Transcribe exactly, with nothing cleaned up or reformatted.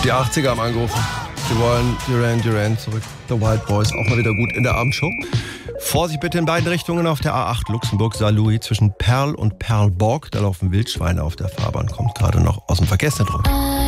Die achtziger haben angerufen. Sie wollen Duran Duran zurück. The Wild Boys, auch mal wieder gut in der Abendshow. Vorsicht bitte in beiden Richtungen auf der A acht Luxemburg-Saarlouis zwischen Perl und Perlborg. Da laufen Wildschweine auf der Fahrbahn. Kommt gerade noch aus dem Verkehrszentrum.